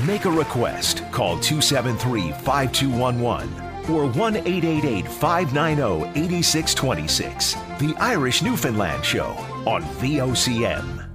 Make a request. Call 273-5211 or 1-888-590-8626. The Irish Newfoundland Show on VOCM.